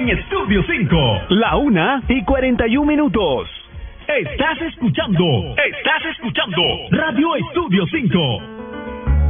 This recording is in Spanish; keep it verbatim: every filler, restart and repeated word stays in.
en Estudio cinco. La una y cuarenta y un minutos. Estás escuchando, estás escuchando Radio Estudio cinco.